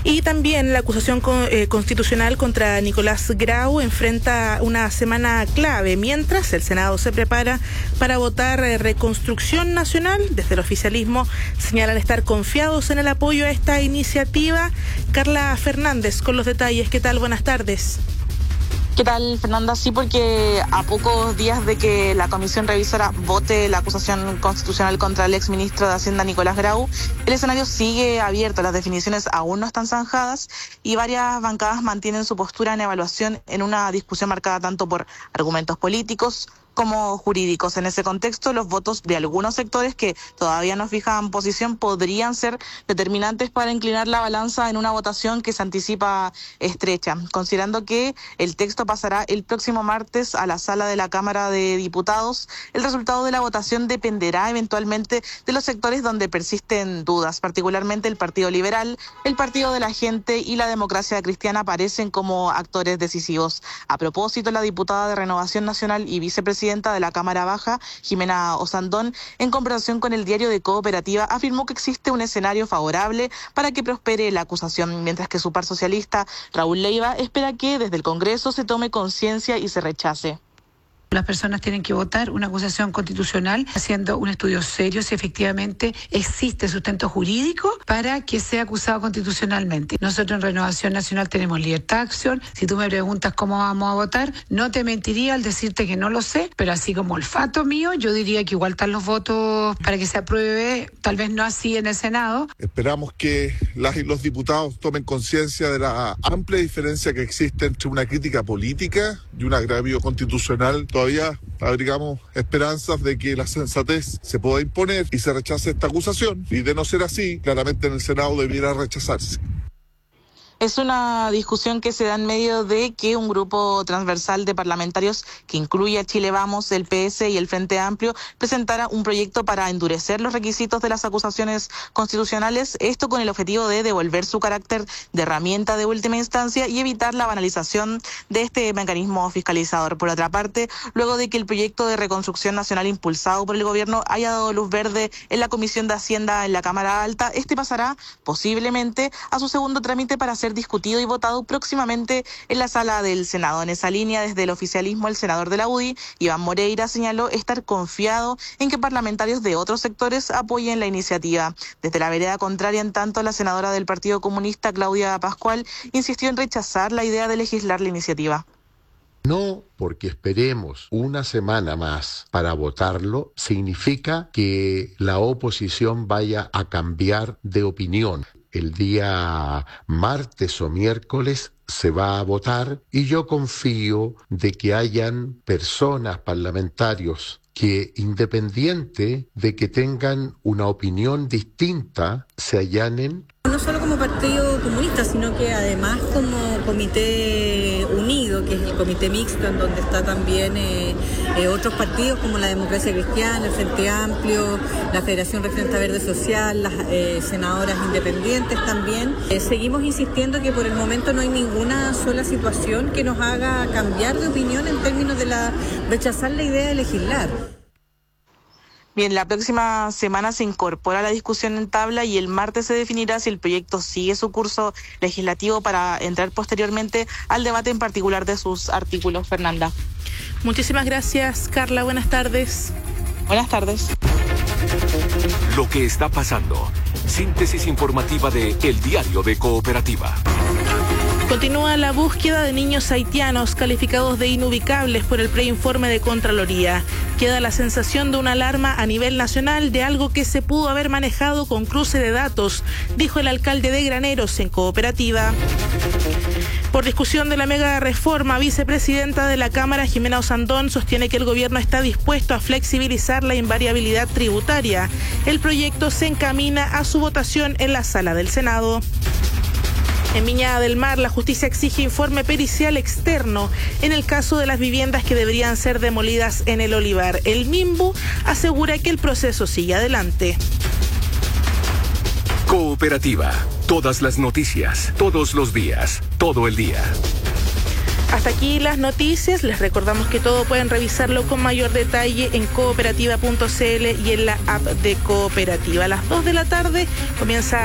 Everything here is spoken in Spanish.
Y también la acusación constitucional contra Nicolás Grau enfrenta una semana clave, mientras el Senado se prepara para votar reconstrucción nacional. Desde el oficialismo señalan estar confiados en el apoyo a esta iniciativa. Carla Fernández con los detalles. ¿Qué tal? Buenas tardes. ¿Qué tal, Fernanda? Sí, porque a pocos días de que la comisión revisora vote la acusación constitucional contra el exministro de Hacienda, Nicolás Grau, el escenario sigue abierto, las definiciones aún no están zanjadas y varias bancadas mantienen su postura en evaluación en una discusión marcada tanto por argumentos políticos como jurídicos. En ese contexto, los votos de algunos sectores que todavía no fijan posición podrían ser determinantes para inclinar la balanza en una votación que se anticipa estrecha, considerando que el texto pasará el próximo martes a la sala de la Cámara de Diputados. El resultado de la votación dependerá eventualmente de los sectores donde persisten dudas, particularmente el Partido Liberal, el Partido de la Gente y la Democracia Cristiana aparecen como actores decisivos. A propósito, la diputada de Renovación Nacional y vicepresidenta de la Cámara Baja, Jimena Osandón, en conversación con el diario de Cooperativa, afirmó que existe un escenario favorable para que prospere la acusación, mientras que su par socialista, Raúl Leiva, espera que desde el Congreso se tome conciencia y se rechace. Las personas tienen que votar una acusación constitucional haciendo un estudio serio si efectivamente existe sustento jurídico para que sea acusado constitucionalmente. Nosotros en Renovación Nacional tenemos libertad de acción. Si tú me preguntas cómo vamos a votar, no te mentiría al decirte que no lo sé, pero así como olfato mío, yo diría que igual están los votos para que se apruebe, tal vez no así en el Senado. Esperamos que las y los diputados tomen conciencia de la amplia diferencia que existe entre una crítica política y un agravio constitucional. Todavía abrigamos esperanzas de que la sensatez se pueda imponer y se rechace esta acusación, y de no ser así, claramente en el Senado debiera rechazarse. Es una discusión que se da en medio de que un grupo transversal de parlamentarios que incluye a Chile Vamos, el PS y el Frente Amplio presentara un proyecto para endurecer los requisitos de las acusaciones constitucionales, esto con el objetivo de devolver su carácter de herramienta de última instancia y evitar la banalización de este mecanismo fiscalizador. Por otra parte, luego de que el proyecto de reconstrucción nacional impulsado por el gobierno haya dado luz verde en la Comisión de Hacienda en la Cámara Alta, este pasará posiblemente a su segundo trámite para ser discutido y votado próximamente en la sala del Senado. En esa línea, desde el oficialismo, el senador de la UDI, Iván Moreira, señaló estar confiado en que parlamentarios de otros sectores apoyen la iniciativa. Desde la vereda contraria, en tanto, la senadora del Partido Comunista, Claudia Pascual, insistió en rechazar la idea de legislar la iniciativa. No porque esperemos una semana más para votarlo, significa que la oposición vaya a cambiar de opinión. El día martes o miércoles se va a votar y yo confío de que hayan personas, parlamentarios, que independiente de que tengan una opinión distinta, se allanen. No solo como Partido Comunista, sino que además como Comité Unido, que es el Comité Mixto, en donde está también otros partidos como la Democracia Cristiana, el Frente Amplio, la Federación Referente Verde Social, las senadoras independientes también. Seguimos insistiendo que por el momento no hay ninguna sola situación que nos haga cambiar de opinión en términos de rechazar la idea de legislar. Bien, la próxima semana se incorpora la discusión en tabla y el martes se definirá si el proyecto sigue su curso legislativo para entrar posteriormente al debate en particular de sus artículos. Fernanda. Muchísimas gracias, Carla. Buenas tardes. Buenas tardes. Lo que está pasando. Síntesis informativa de El Diario de Cooperativa. Continúa la búsqueda de niños haitianos calificados de inubicables por el preinforme de Contraloría. Queda la sensación de una alarma a nivel nacional de algo que se pudo haber manejado con cruce de datos, dijo el alcalde de Graneros en Cooperativa. Por discusión de la mega reforma, vicepresidenta de la Cámara, Jimena Osandón, sostiene que el gobierno está dispuesto a flexibilizar la invariabilidad tributaria. El proyecto se encamina a su votación en la sala del Senado. En Viña del Mar, la justicia exige informe pericial externo en el caso de las viviendas que deberían ser demolidas en el Olivar. El MIMBU asegura que el proceso sigue adelante. Cooperativa. Todas las noticias, todos los días, todo el día. Hasta aquí las noticias. Les recordamos que todo pueden revisarlo con mayor detalle en cooperativa.cl y en la app de Cooperativa. A las 2 de la tarde comienza